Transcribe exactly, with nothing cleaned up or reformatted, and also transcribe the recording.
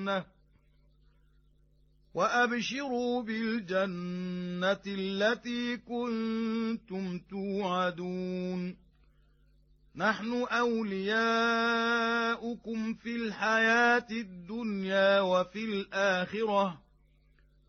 الجنة وأبشروا بالجنة التي كنتم توعدون نحن أولياؤكم في الحياة الدنيا وفي الآخرة